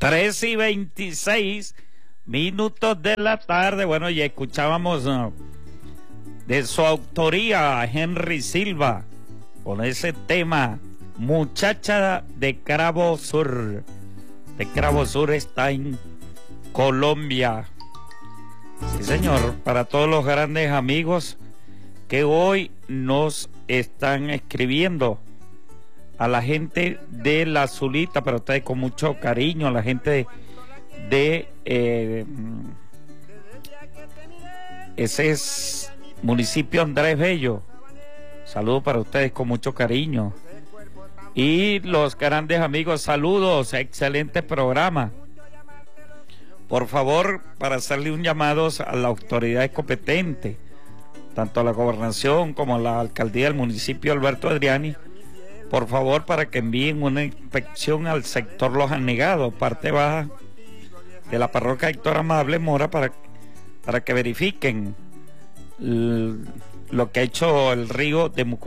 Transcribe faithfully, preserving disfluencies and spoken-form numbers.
tres y veintiséis minutos de la tarde. Bueno, ya escuchábamos uh, de su autoría a Henry Silva con ese tema Muchacha de Cravo Sur. De Cravo Sur está en Colombia. Sí, señor, para todos los grandes amigos que hoy nos están escribiendo, a la gente de La Zulita, pero ustedes con mucho cariño, a la gente de, de eh, ese es municipio Andrés Bello. Saludos para ustedes con mucho cariño. Y los grandes amigos, saludos, excelente programa. Por favor, para hacerle un llamado a las autoridades competentes, tanto a la gobernación como a la alcaldía del municipio Alberto Adriani, por favor, para que envíen una inspección al sector Los Anegados, parte baja de la parroquia Héctor Amable Mora, para, para que verifiquen l- lo que ha hecho el río de Mucurá.